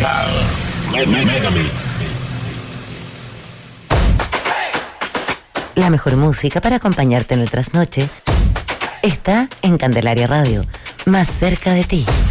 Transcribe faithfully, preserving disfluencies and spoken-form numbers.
Musical Megamix. La mejor música para acompañarte en el trasnoche está en Candelaria Radio, más cerca de ti.